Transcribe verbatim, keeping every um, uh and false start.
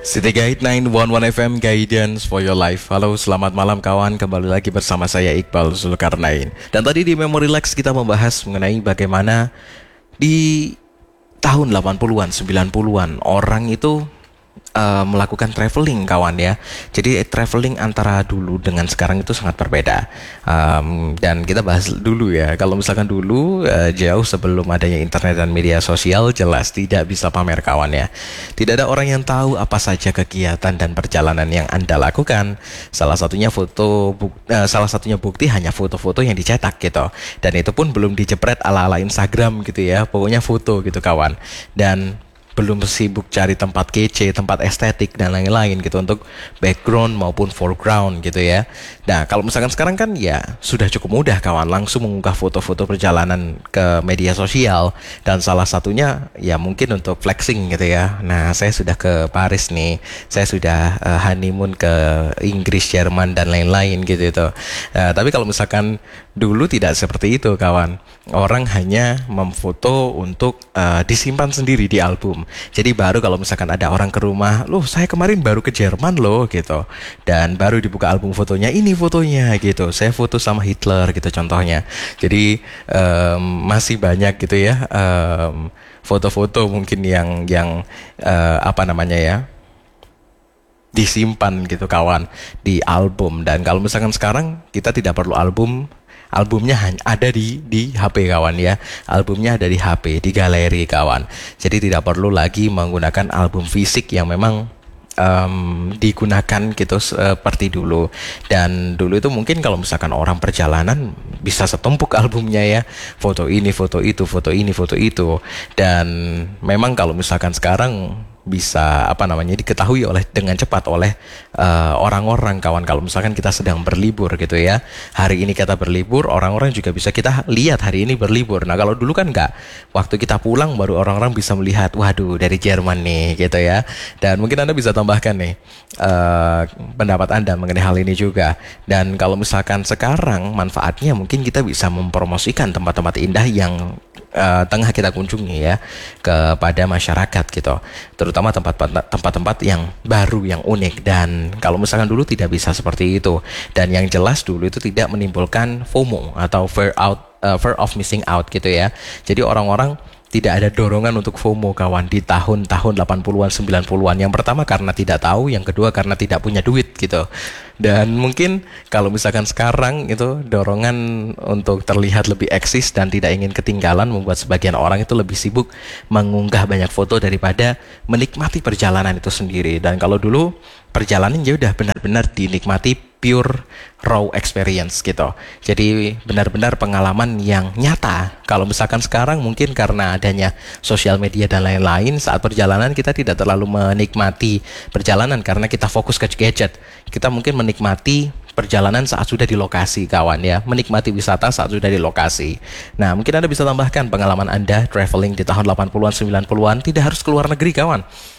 City Guide sembilan satu satu F M, Guidance for your life. Halo, selamat malam kawan. Kembali lagi bersama saya Iqbal Zulkarnain. Dan tadi di Memory Relax kita membahas mengenai bagaimana di tahun delapan puluhan, sembilan puluhan orang itu uh, melakukan traveling kawan ya. Jadi eh, traveling antara dulu dengan sekarang itu sangat berbeda. um, Dan kita bahas dulu ya. Kalau misalkan dulu uh, jauh sebelum adanya internet dan media sosial, jelas tidak bisa pamer kawan ya. Tidak ada orang yang tahu apa saja kegiatan dan perjalanan yang Anda lakukan. Salah satunya foto buk, uh, Salah satunya bukti hanya foto-foto yang dicetak gitu. Dan itu pun belum dijepret ala-ala Instagram gitu ya. Pokoknya foto gitu kawan. Dan belum sibuk cari tempat kece, tempat estetik dan lain-lain gitu untuk background maupun foreground gitu ya. Nah, kalau misalkan sekarang kan ya sudah cukup mudah kawan, langsung mengunggah foto-foto perjalanan ke media sosial, dan salah satunya ya mungkin untuk flexing gitu ya. Nah, saya sudah ke Paris nih, saya sudah uh, honeymoon ke Inggris, Jerman dan lain-lain gitu itu. Uh, tapi kalau misalkan dulu tidak seperti itu kawan. Orang hanya memfoto untuk uh, disimpan sendiri di album. Jadi baru kalau misalkan ada orang ke rumah, loh saya kemarin baru ke Jerman loh gitu, dan baru dibuka album fotonya, ini fotonya gitu, saya foto sama Hitler gitu contohnya. Jadi um, masih banyak gitu ya um, foto-foto mungkin yang yang uh, apa namanya ya, disimpan gitu kawan di album. Dan kalau misalkan sekarang kita tidak perlu album, albumnya hanya ada di di H P kawan ya. Albumnya ada di H P, di galeri kawan. Jadi tidak perlu lagi menggunakan album fisik yang memang um, digunakan gitu seperti dulu. Dan dulu itu mungkin kalau misalkan orang perjalanan bisa setumpuk albumnya ya. Foto ini, foto itu, foto ini, foto itu. Dan memang kalau misalkan sekarang bisa apa namanya diketahui oleh dengan cepat oleh uh, orang-orang kawan. Kalau misalkan kita sedang berlibur gitu ya, hari ini kita berlibur, orang-orang juga bisa kita lihat hari ini berlibur. Nah kalau dulu kan enggak, waktu kita pulang baru orang-orang bisa melihat, waduh dari Jerman nih gitu ya. Dan mungkin Anda bisa tambahkan nih uh, pendapat Anda mengenai hal ini juga. Dan kalau misalkan sekarang manfaatnya mungkin kita bisa mempromosikan tempat-tempat indah yang uh, tengah kita kunjungi ya kepada masyarakat gitu, terutama tempat-tempat yang baru, yang unik. Dan kalau misalkan dulu tidak bisa seperti itu, dan yang jelas dulu itu tidak menimbulkan FOMO atau fear out, uh, fear of missing out gitu ya. Jadi orang-orang tidak ada dorongan untuk FOMO kawan di tahun-tahun delapan puluhan, sembilan puluhan. Yang pertama karena tidak tahu, yang kedua karena tidak punya duit gitu. Dan mungkin kalau misalkan sekarang itu dorongan untuk terlihat lebih eksis dan tidak ingin ketinggalan membuat sebagian orang itu lebih sibuk mengunggah banyak foto daripada menikmati perjalanan itu sendiri. Dan kalau dulu perjalanan ya udah benar-benar dinikmati, pure raw experience gitu. Jadi benar-benar pengalaman yang nyata. Kalau misalkan sekarang mungkin karena adanya sosial media dan lain-lain, saat perjalanan kita tidak terlalu menikmati perjalanan karena kita fokus ke gadget. Kita mungkin menikmati perjalanan saat sudah di lokasi kawan ya, menikmati wisata saat sudah di lokasi. Nah mungkin Anda bisa tambahkan pengalaman Anda traveling di tahun delapan puluhan, sembilan puluhan, tidak harus keluar negeri kawan.